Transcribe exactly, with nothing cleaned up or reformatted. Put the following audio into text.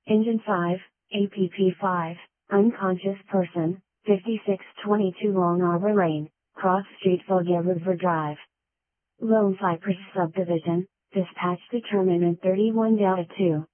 Engine five, A P P five, unconscious person, fifty-six twenty-two Long Arbor Lane, Cross Street Foggia River Drive. Lone Cypress Subdivision, dispatch determinant thirty-one Delta two.